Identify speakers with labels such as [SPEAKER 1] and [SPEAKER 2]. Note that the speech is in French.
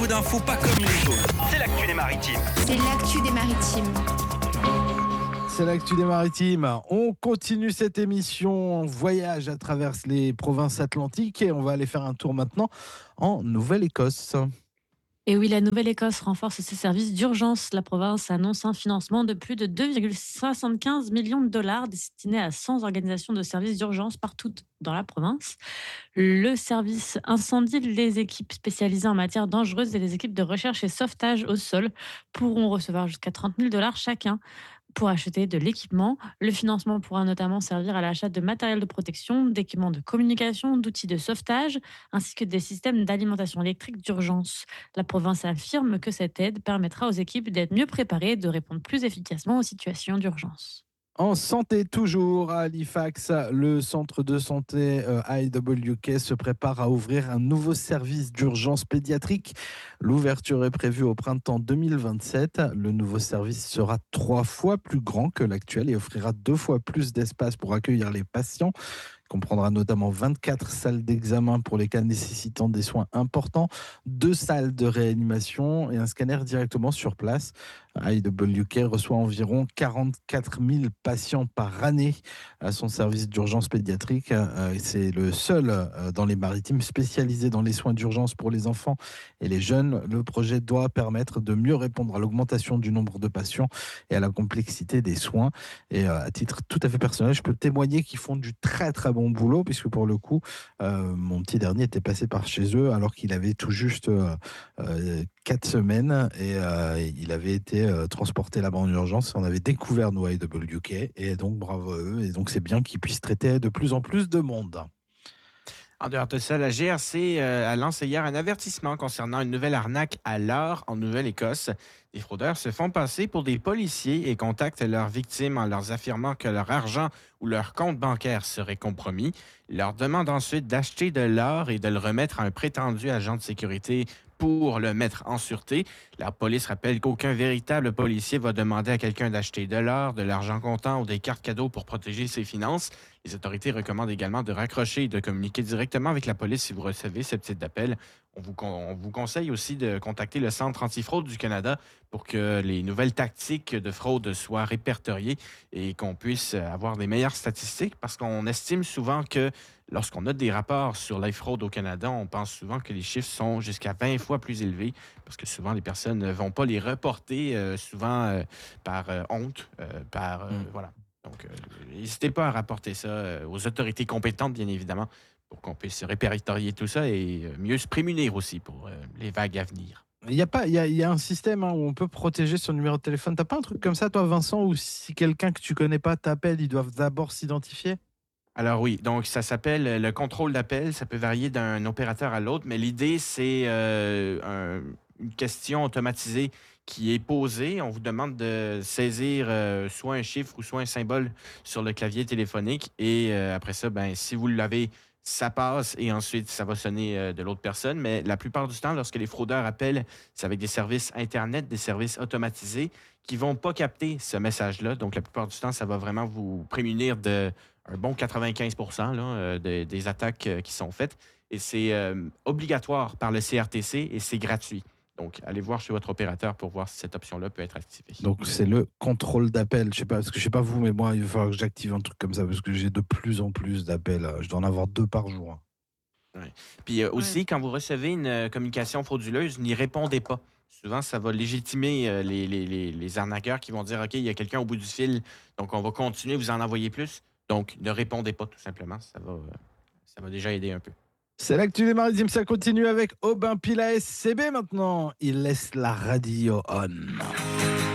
[SPEAKER 1] bout d'infos pas comme les autres. C'est l'actu des maritimes.
[SPEAKER 2] C'est l'actu des maritimes.
[SPEAKER 3] C'est l'actu des maritimes. On continue cette émission en voyage à travers les provinces atlantiques et on va aller faire un tour maintenant en Nouvelle-Écosse.
[SPEAKER 4] Et oui, la Nouvelle-Écosse renforce ses services d'urgence. La province annonce un financement de plus de 2,75 millions de dollars destinés à 100 organisations de services d'urgence partout dans la province. Le service incendie, les équipes spécialisées en matières dangereuses et les équipes de recherche et sauvetage au sol pourront recevoir jusqu'à 30 000 dollars chacun pour acheter de l'équipement. Le financement pourra notamment servir à l'achat de matériel de protection, d'équipements de communication, d'outils de sauvetage, ainsi que des systèmes d'alimentation électrique d'urgence. La province affirme que cette aide permettra aux équipes d'être mieux préparées et de répondre plus efficacement aux situations d'urgence.
[SPEAKER 3] En santé toujours, à Halifax, le centre de santé IWK se prépare à ouvrir un nouveau service d'urgence pédiatrique. L'ouverture est prévue au printemps 2027. Le nouveau service sera 3 fois plus grand que l'actuel et offrira 2 fois plus d'espace pour accueillir les patients. Il comprendra notamment 24 salles d'examen pour les cas nécessitant des soins importants, 2 salles de réanimation et un scanner directement sur place. IWK reçoit environ 44 000 patients par année à son service d'urgence pédiatrique. C'est le seul dans les maritimes spécialisé dans les soins d'urgence pour les enfants et les jeunes. Le projet doit permettre de mieux répondre à l'augmentation du nombre de patients et à la complexité des soins. Et à titre tout à fait personnel, je peux témoigner qu'ils font du très très bon boulot, puisque pour le coup, mon petit dernier était passé par chez eux alors qu'il avait tout juste 4 semaines et il avait été transporté là-bas en urgence. On avait découvert nos IWK et donc bravo à eux. Et donc c'est bien qu'ils puissent traiter de plus en plus de monde.
[SPEAKER 5] En dehors de ça, la GRC a lancé hier un avertissement concernant une nouvelle arnaque à l'or en Nouvelle-Écosse. Les fraudeurs se font passer pour des policiers et contactent leurs victimes en leur affirmant que leur argent ou leur compte bancaire serait compromis. Ils leur demandent ensuite d'acheter de l'or et de le remettre à un prétendu agent de sécurité pour le mettre en sûreté. La police rappelle qu'aucun véritable policier va demander à quelqu'un d'acheter de l'or, de l'argent comptant ou des cartes cadeaux pour protéger ses finances. Les autorités recommandent également de raccrocher et de communiquer directement avec la police si vous recevez ce type d'appel. On vous conseille aussi de contacter le Centre antifraude du Canada pour que les nouvelles tactiques de fraude soient répertoriées et qu'on puisse avoir des meilleures statistiques, parce qu'on estime souvent que lorsqu'on a des rapports sur la fraude au Canada, on pense souvent que les chiffres sont jusqu'à 20 fois plus élevés, parce que souvent les personnes ne vont pas les reporter, souvent par honte, voilà. Donc, n'hésitez pas à rapporter ça aux autorités compétentes, bien évidemment, pour qu'on puisse répertorier tout ça et mieux se prémunir aussi pour les vagues à venir.
[SPEAKER 3] Il y a un système où on peut protéger son numéro de téléphone. T'as pas un truc comme ça, toi, Vincent, où si quelqu'un que tu connais pas t'appelle, ils doivent d'abord s'identifier?
[SPEAKER 5] Alors oui, donc ça s'appelle le contrôle d'appel. Ça peut varier d'un opérateur à l'autre, mais l'idée, c'est une question automatisée qui est posée. On vous demande de saisir soit un chiffre ou soit un symbole sur le clavier téléphonique. Et après ça, si vous l'avez, ça passe et ensuite, ça va sonner de l'autre personne. Mais la plupart du temps, lorsque les fraudeurs appellent, c'est avec des services Internet, des services automatisés qui vont pas capter ce message-là. Donc, la plupart du temps, ça va vraiment vous prémunir de un bon 95% là, des attaques qui sont faites. Et c'est obligatoire par le CRTC et c'est gratuit. Donc, allez voir chez votre opérateur pour voir si cette option-là peut être activée.
[SPEAKER 3] Donc, c'est le contrôle d'appel. Je sais pas, parce que je sais pas vous, mais moi, il va falloir que j'active un truc comme ça, parce que j'ai de plus en plus d'appels. Je dois en avoir 2 par jour.
[SPEAKER 5] Ouais. Puis aussi, quand vous recevez une communication frauduleuse, n'y répondez pas. Souvent, ça va légitimer les arnaqueurs qui vont dire « OK, il y a quelqu'un au bout du fil, donc on va continuer, vous en envoyer plus. » Donc, ne répondez pas, tout simplement. Ça va déjà aider un peu.
[SPEAKER 3] C'est l'actu des maritimes, ça continue avec Aubin Pila SCB maintenant. Il laisse la radio on.